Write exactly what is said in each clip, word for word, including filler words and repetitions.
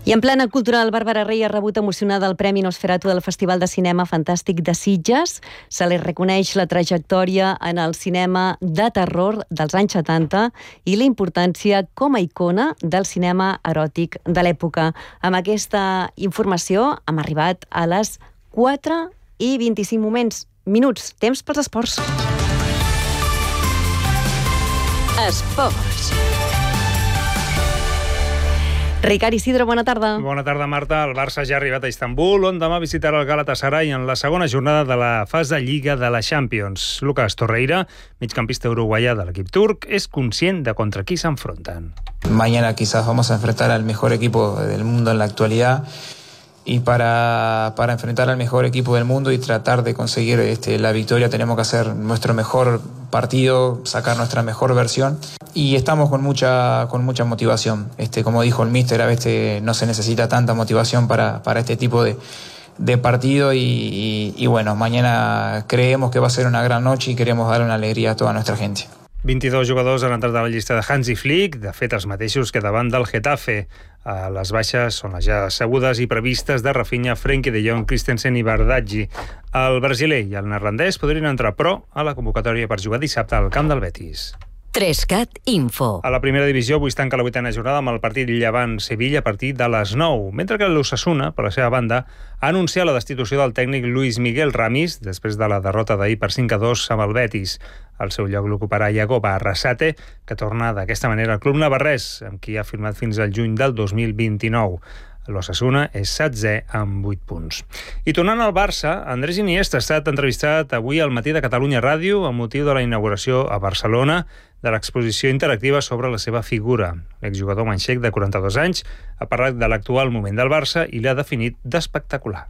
I en plana cultural, Bàrbara Rey ha rebut emocionada el Premi Nosferatu del Festival de Cinema Fantàstic de Sitges. Se li reconeix la trajectòria en el cinema de terror dels anys setanta i la importància com a icona del cinema eròtic de l'època. Amb aquesta informació hem arribat a les quatre i vint-i-cinc moments, minuts, temps pels esports. Esports. Ricard Isidro, bona tarda. Bona tarda, Marta. El Barça ja ha arribat a Istanbul, on demà visitarà el Galatasaray en la segona jornada de la fase Lliga de la Champions. Lucas Torreira, migcampista uruguaià de l'equip turc, és conscient de contra qui s'enfronten. Mañana quizás vamos a enfrentar al mejor equipo del mundo en la actualidad y para, para enfrentar al mejor equipo del mundo y tratar de conseguir este, la victoria tenemos que hacer nuestro mejor partido, sacar nuestra mejor versión y estamos con mucha, con mucha motivación. Este, como dijo el míster, a veces no se necesita tanta motivación para, para este tipo de, de partido y, y, y bueno, mañana creemos que va a ser una gran noche y queremos dar una alegría a toda nuestra gente. vint-i-dos jugadors han entrat a la llista de Hansi Flick, de fet els mateixos que davant del Getafe. Les baixes són les ja assegudes i previstes de Rafinha, Frenkie de Jong, Christensen i Bardghji. El brasiler i el neerlandès podrien entrar, però, a la convocatòria per jugar dissabte al camp del Betis. Trescat Info. A la primera divisió avui es tanca la vuitena jornada amb el partit Llevant-Sevilla a partir de les nou, mentre que l'Osasuna, per la seva banda, ha anunciat la destitució del tècnic Luis Miguel Ramis després de la derrota d'ahir per cinc a dos amb el Betis. Al seu lloc l'ocuparà Yagoba Arrasate, que torna d'aquesta manera al club navarrès, amb qui ha firmat fins al juny del dos mil vint-i-nou. L'Osasuna és setzè amb vuit punts. I tornant al Barça, Andrés Iniesta ha estat entrevistat avui al Matí de Catalunya Ràdio amb motiu de la inauguració a Barcelona de l'exposició interactiva sobre la seva figura. L'exjugador manxec de quaranta-dos anys ha parlat de l'actual moment del Barça i l'ha definit d'espectacular.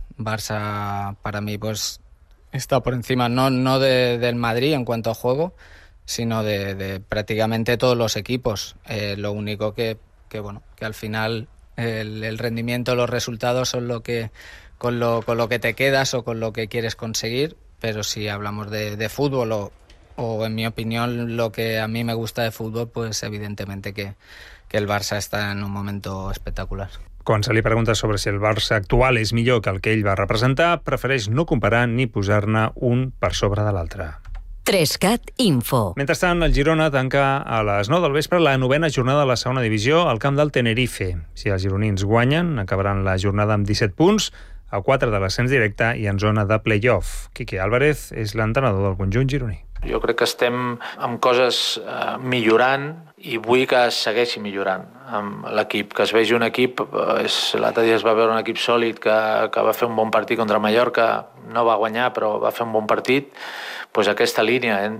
Barça, para mí, pues, está por encima, no, no de, del Madrid en cuanto a juego, sino de, de prácticamente todos los equipos. Eh, lo único que, que, bueno, que al final el, el rendimiento, los resultados son lo que con lo, con lo que te quedas o con lo que quieres conseguir, pero si hablamos de, de fútbol o, o, en mi opinión, lo que a mí me gusta de fútbol, pues evidentemente que, que el Barça está en un momento espectacular. Quan se li pregunta sobre si el Barça actual és millor que el que ell va representar, prefereix no comparar ni posar-ne un per sobre de l'altre. Trescat Info. Mentrestant, el Girona tanca a les nou del vespre la novena jornada de la segona divisió al camp del Tenerife. Si els gironins guanyen, acabaran la jornada amb disset punts, a quatre de l'ascens directe i en zona de play-off. Quique Álvarez és l'entrenador del conjunt gironí. Jo crec que estem amb coses eh, millorant i vull que es segueixi millorant amb l'equip, que es vegi un equip, l'altre dia es va veure un equip sòlid que, que va fer un bon partit contra Mallorca, no va guanyar però va fer un bon partit, doncs aquesta línia. Eh?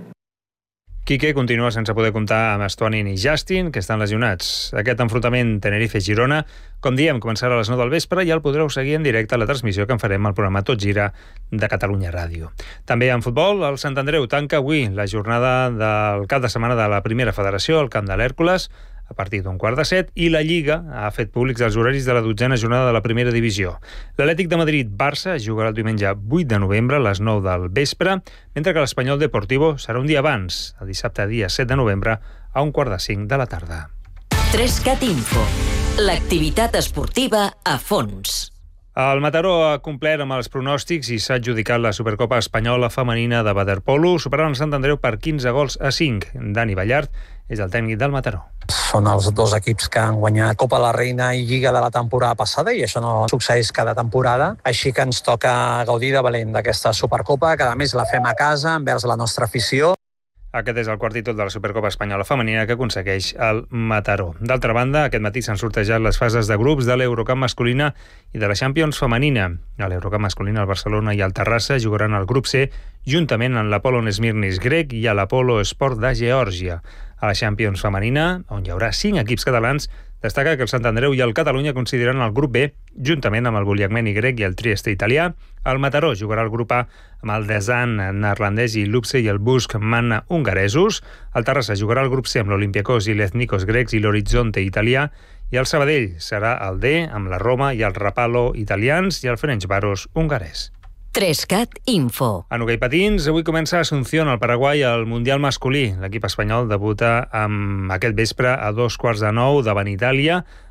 Quique continua sense poder comptar amb Estuanin i Justin, que estan lesionats. Aquest enfrontament Tenerife-Girona, com diem, començarà a les nou del vespre i el podreu seguir en directe a la transmissió que en farem al programa Tot Gira de Catalunya Ràdio. També en futbol, el Sant Andreu tanca avui la jornada del cap de setmana de la primera federació al camp de l'Hèrcules, a partir d'un quart de set, i la Lliga ha fet públics els horaris de la dotzena jornada de la primera divisió. L'Atlètic de Madrid-Barça jugarà el diumenge vuit de novembre a les nou del vespre, mentre que l'Espanyol Deportivo serà un dia abans, el dissabte dia set de novembre, a un quart de cinc de la tarda. Trescat Info. L'activitat esportiva a fons. El Mataró ha complert amb els pronòstics i s'ha adjudicat la Supercopa Espanyola Femenina de waterpolo, superant el Sant Andreu per quinze gols a cinc. Dani Ballart és el tècnic del Mataró. Són els dos equips que han guanyat Copa de la Reina i Lliga de la temporada passada i això no succeeix cada temporada, així que ens toca gaudir de valent d'aquesta Supercopa, que a més la fem a casa envers la nostra afició. Aquest és el quart títol de la Supercopa Espanyola Femenina que aconsegueix el Mataró. D'altra banda, aquest matí s'han sortejat les fases de grups de l'Eurocup masculina i de la Champions femenina. A l'Eurocup masculina, el Barcelona i el Terrassa jugaran al grup C juntament amb l'Apollon Smirnis grec i a l'Apollo Sport de Geòrgia. A la Champions femenina, on hi haurà cinc equips catalans, destaca que el Sant Andreu i el Catalunya consideren el grup B, juntament amb el Buliagmeni grec i el Trieste italià. El Mataró jugarà el grup A amb el Dezan neerlandès i l'Upse i el Busk Manna hongaresos. El Terrassa jugarà el grup C amb l'Olympiakos i l'Ethnikos grecs i l'Orizzonte italià. I el Sabadell serà el D amb la Roma i el Rapallo italians i el Ferencváros hongarès. Trescat Info. En hoquei patins, avui comença a Asunción, al Paraguai, el Mundial masculí. L'equip espanyol debuta amb aquest vespre a dos quarts de nou davant Itàlia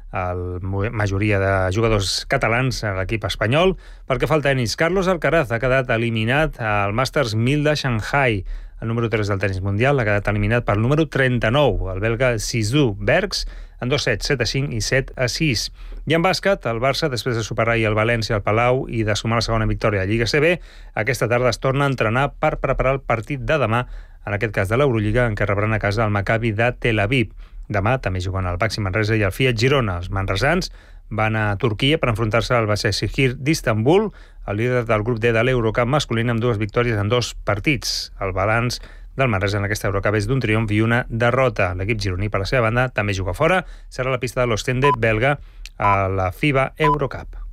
la majoria de jugadors catalans a l'equip espanyol. Pel que fa al tenis, Carlos Alcaraz ha quedat eliminat al Masters mil de Shanghai. El número tres del tenis mundial ha quedat eliminat pel número trenta-nou, el belga Zizou Bergs, en dos sets, set a cinc i set a sis. I en bàsquet, el Barça, després de superar el València al Palau i de sumar la segona victòria a Lliga C B, aquesta tarda es torna a entrenar per preparar el partit de demà, en aquest cas de l'Eurolliga, en què rebran a casa el Maccabi de Tel Aviv. Demà també juguen el Baxi Manresa i el Fiat Girona. Els manresans van a Turquia per enfrontar-se al Başakşehir d'Istanbul, el líder del grup D de l'Eurocup masculina, amb dues victòries en dos partits. El balanç del Manresa en aquesta Eurocup és d'un triomf i una derrota. L'equip gironí, per la seva banda, també juga fora. Serà la pista de l'Ostende belga a la FIBA Eurocup.